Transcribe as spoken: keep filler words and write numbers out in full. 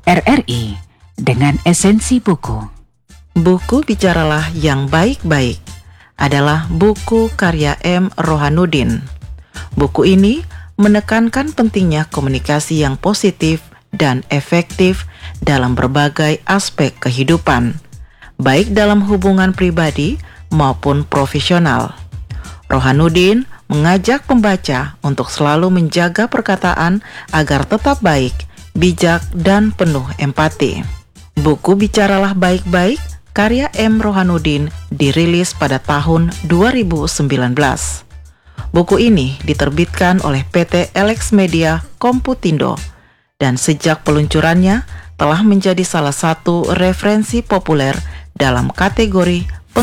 R R I dengan esensi buku. Buku Bicaralah yang Baik-Baik adalah buku karya M. Rohanuddin. Buku ini menekankan pentingnya komunikasi yang positif dan efektif dalam berbagai aspek kehidupan, baik dalam hubungan pribadi maupun profesional. Rohanuddin mengajak pembaca untuk selalu menjaga perkataan agar tetap baik, bijak, dan penuh empati. Buku Bicaralah Baik-Baik karya M. Rohanuddin dirilis pada tahun dua ribu sembilan belas. Buku ini diterbitkan oleh P T Elex Media Komputindo dan sejak peluncurannya telah menjadi salah satu referensi populer dalam kategori